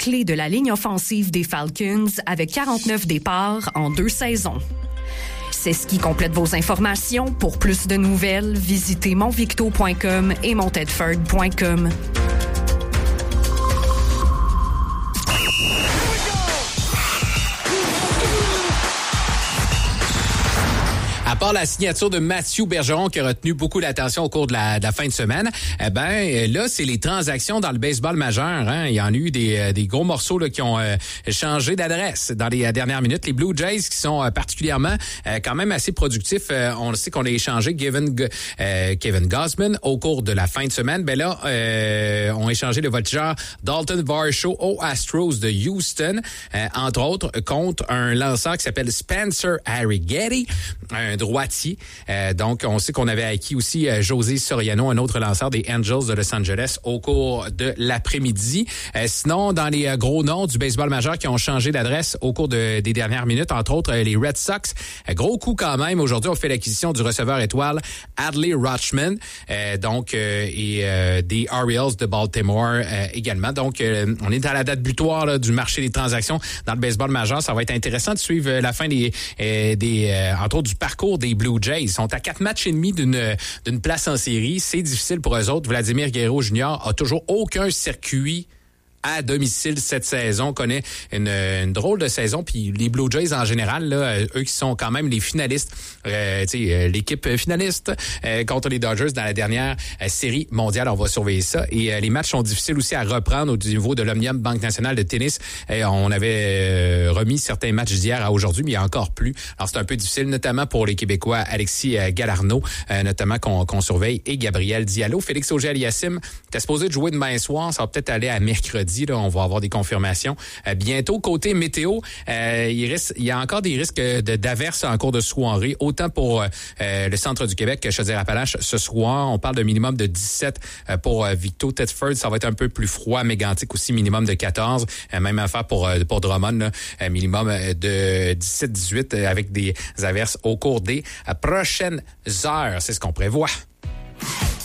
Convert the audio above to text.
clé de la ligne offensive des Falcons avec 49 départs en 2 saisons. C'est ce qui complète vos informations. Pour plus de nouvelles, visitez montvicto.com et montedford.com. À part la signature de Mathieu Bergeron qui a retenu beaucoup l'attention au cours de la fin de semaine, là, c'est les transactions dans le baseball majeur. Hein. Il y en a eu des gros morceaux là, qui ont changé d'adresse dans les dernières minutes. Les Blue Jays qui sont particulièrement quand même assez productifs. On le sait qu'on a échangé Kevin Gausman au cours de la fin de semaine. On a échangé le voltigeur Dalton Varsho aux Astros de Houston, entre autres, contre un lanceur qui s'appelle Spencer Arrighetti, un droitier. Donc, on sait qu'on avait acquis aussi José Soriano, un autre lanceur des Angels de Los Angeles au cours de l'après-midi. Sinon, dans les gros noms du baseball majeur qui ont changé d'adresse au cours des dernières minutes, entre autres les Red Sox. Gros coup quand même. Aujourd'hui, on fait l'acquisition du receveur étoile Adley Rutschman, et des Orioles de Baltimore également. Donc, on est à la date butoir là, du marché des transactions dans le baseball majeur. Ça va être intéressant de suivre la fin entre autres, du parcours des Blue Jays. Ils sont à 4 matchs et demi d'une place en série. C'est difficile pour eux autres. Vladimir Guerrero Jr. a toujours aucun circuit à domicile cette saison, connaît une drôle de saison, puis les Blue Jays en général, là, eux qui sont quand même les finalistes, l'équipe finaliste contre les Dodgers dans la dernière série mondiale, on va surveiller ça. Et les matchs sont difficiles aussi à reprendre au niveau de l'Omnium Banque nationale de tennis. On avait remis certains matchs d'hier à aujourd'hui, mais il y a encore plus. Alors c'est un peu difficile, notamment pour les Québécois Alexis Galarneau, notamment qu'on surveille, et Gabriel Diallo. Félix Auger-Aliassime était supposé de jouer demain soir, ça va peut-être aller à mercredi. Là, on va avoir des confirmations bientôt. Côté météo, il y a encore des risques d'averses en cours de soirée, autant pour le centre du Québec que Chaudière-Appalaches ce soir. On parle d'un minimum de 17 pour Victo. Thetford, ça va être un peu plus froid. Mégantic aussi, minimum de 14. Même affaire pour Drummond, là, minimum de 17-18 avec des averses au cours des prochaines heures. C'est ce qu'on prévoit.